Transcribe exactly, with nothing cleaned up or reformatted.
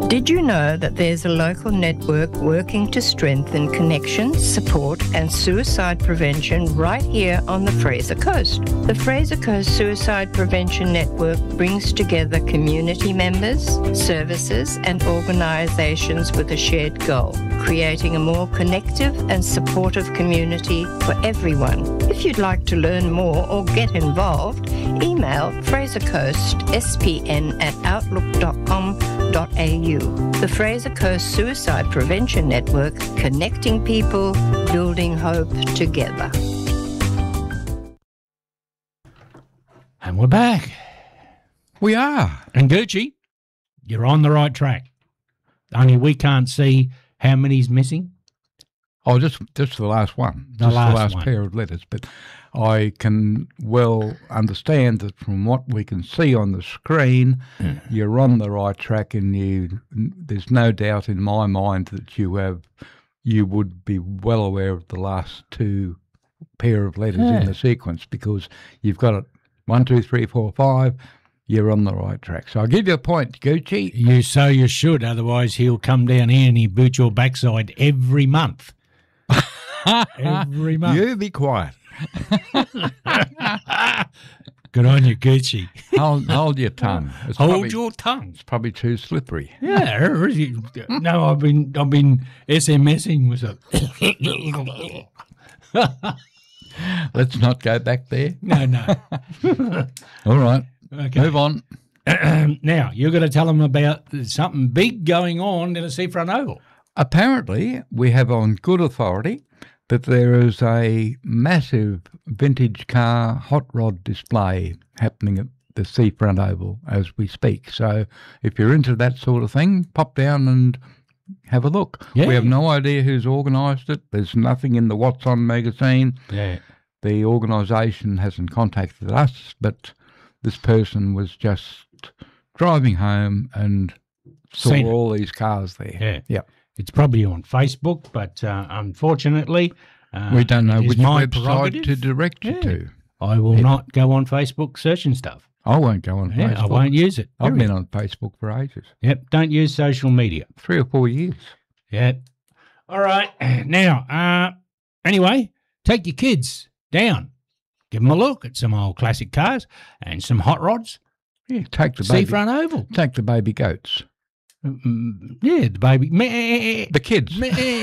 Did you know that there's a local network working to strengthen connection, support and suicide prevention right here on the Fraser Coast? The Fraser Coast Suicide Prevention Network brings together community members, services and organisations with a shared goal, creating a more connective and supportive community for everyone. If you'd like to learn more or get involved, email Fraser Coast S P N at outlook dot com dot a u. The Fraser Coast Suicide Prevention Network, connecting people, building hope together. And we're back. We are. And Gucci, you're on the right track. Only we can't see how many's missing. Oh, just just the last one. The just last the last one. pair of letters. But I can well understand that from what we can see on the screen, Mm. you're on the right track, and you. There's no doubt in my mind that you have. You would be well aware of the last two pair of letters Yeah. in the sequence, because you've got it one, two, three, four, five. You're on the right track. So I'll give you a point, Gucci. You so you should, otherwise he'll come down here and he'll boot your backside every month. Every month. You be quiet. Good on you, Gucci. Hold, hold your tongue. It's Hold probably, your tongue. It's probably too slippery. Yeah, really. No, I've been I've been SMSing with a. Let's not go back there. No, no. All right. Okay. Move on. Now you're going to tell them about something big going on in a Seafront Oval. Apparently, we have on good authority that there is a massive vintage car hot rod display happening at the Seafront Oval as we speak. So if you're into that sort of thing, pop down and have a look. Yeah. We have no idea who's organised it. There's nothing in the What's On magazine. Yeah. The organisation hasn't contacted us, but this person was just driving home and saw Seen it. all these cars there. Yeah. Yeah. It's probably on Facebook, but uh, unfortunately, uh, We don't know it is which my website prerogative. to direct you Yeah. to. I will Yeah. not go on Facebook searching stuff. I won't go on Yeah, Facebook. I won't use it. I've period. been on Facebook for ages. Yep, don't use social media. Three or four years. Yeah. All right. Now, uh, anyway, take your kids down. Give them a look at some old classic cars and some hot rods. Yeah, take the baby, Seafront Oval. take the baby goats. Mm, yeah, the baby. Meh. The kids. Meh.